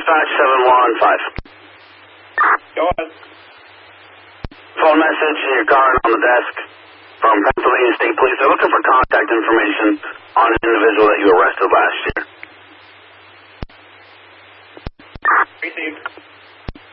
Dispatch 715. Go ahead. Phone message in your car and on the desk from Pennsylvania State Police. They're looking for contact information on an individual that you arrested last year.